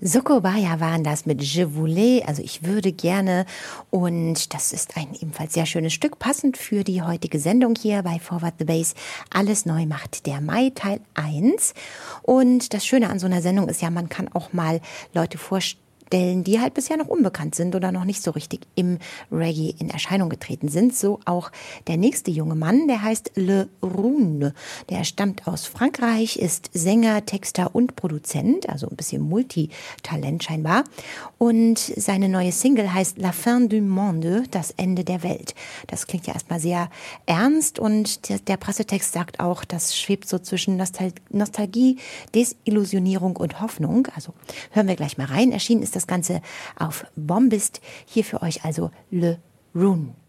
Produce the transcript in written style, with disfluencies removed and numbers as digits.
Sokobaya waren das mit Je voulais, also ich würde gerne. Und das ist ein ebenfalls sehr schönes Stück, passend für die heutige Sendung hier bei Forward the Bass. Alles neu macht der Mai, Teil 1. Und das Schöne an so einer Sendung ist ja, man kann auch mal Leute vorstellen, die halt bisher noch unbekannt sind oder noch nicht so richtig im Reggae in Erscheinung getreten sind. So auch der nächste junge Mann, der heißt Le Rune. Der stammt aus Frankreich, ist Sänger, Texter und Produzent, also ein bisschen Multitalent scheinbar. Und seine neue Single heißt La fin du monde, das Ende der Welt. Das klingt ja erstmal sehr ernst und der Pressetext sagt auch, das schwebt so zwischen Nostalgie, Desillusionierung und Hoffnung. Also hören wir gleich mal rein. Erschienen ist das Ganze auf Bombist. Hier für euch also Le Rune.